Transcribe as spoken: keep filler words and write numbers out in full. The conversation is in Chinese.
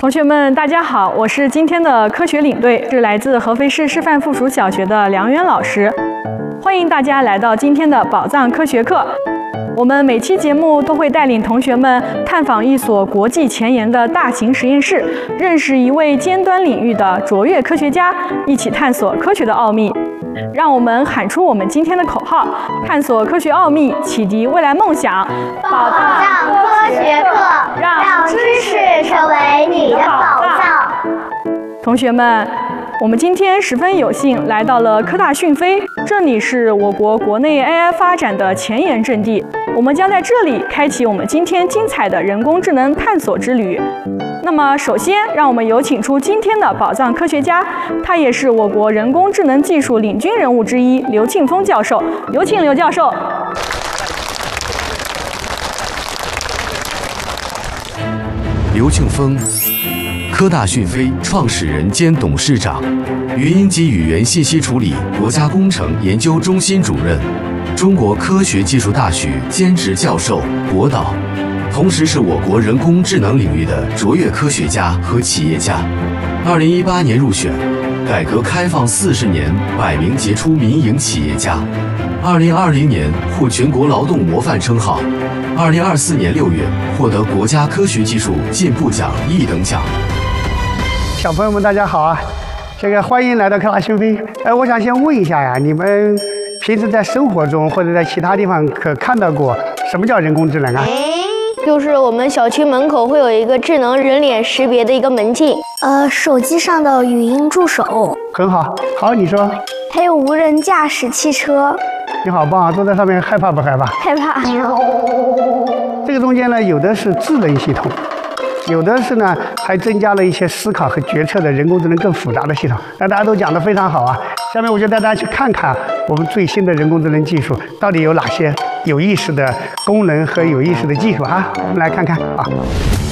同学们，大家好，我是今天的科学领队，是来自合肥市师范附属小学的梁渊老师。欢迎大家来到今天的宝藏科学课。我们每期节目都会带领同学们探访一所国际前沿的大型实验室，认识一位尖端领域的卓越科学家，一起探索科学的奥秘。让我们喊出我们今天的口号：探索科学奥秘，启迪未来梦想。 宝藏科学课，让知识成为你的宝藏。 同学们，我们今天十分有幸来到了科大讯飞，这里是我国国内 A I 发展的前沿阵地。我们将在这里开启我们今天精彩的人工智能探索之旅。那么，首先让我们有请出今天的宝藏科学家，他也是我国人工智能技术领军人物之一，刘庆峰教授。有请刘教授。 刘庆峰，科大讯飞创始人兼董事长，语音及语言信息处理国家工程研究中心主任，中国科学技术大学兼职教授、博导，同时是我国人工智能领域的卓越科学家和企业家。二零一八年入选改革开放四十年百名杰出民营企业家，二零二零年获全国劳动模范称号，二零二四年六月获得国家科学技术进步奖一等奖。 小朋友们，大家好啊！这个欢迎来到科大讯飞。哎，我想先问一下呀，你们平时在生活中或者在其他地方可看到过什么叫人工智能啊？ 就是我们小区门口会有一个智能人脸识别的一个门禁， 呃，手机上的语音助手， 很好，好，你说。 还有无人驾驶汽车。 你好棒啊！坐在上面害怕不害怕？ 害怕。 这个中间呢，有的是智能系统，有的是呢还增加了一些思考和决策的人工智能更复杂的系统。那大家都讲得非常好啊！下面我就带大家去看看我们最新的人工智能技术到底有哪些有意思的功能和有意思的技术啊！我们来看看啊。